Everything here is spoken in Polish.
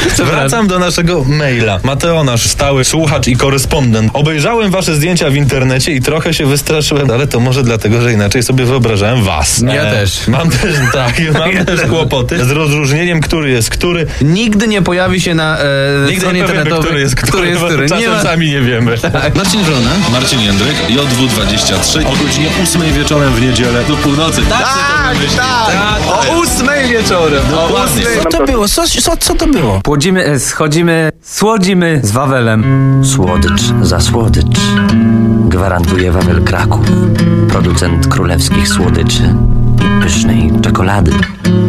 Wracam do naszego maila. Mateo, nasz stały słuchacz i korespondent. Obejrzałem wasze zdjęcia w internecie i trochę się wystraszyłem, ale to może dlatego, że inaczej sobie wyobrażałem was. Ja też. Mam też kłopoty z rozróżnieniem, który jest który. Nigdy nie pojawi się na stronie internetowej, który jest który. Czasem sami nie wiemy. Tak. Marcin Wrona, Marcin Jędryk, JW23 o godzinie 8 wieczorem w niedzielę do północy. Tak. O 8 wieczorem. Dokładnie. Co to było? Co to było? Schodzimy, słodzimy z Wawelem. Słodycz za słodycz. Gwarantuje Wawel Kraków. Producent królewskich słodyczy i pysznej czekolady.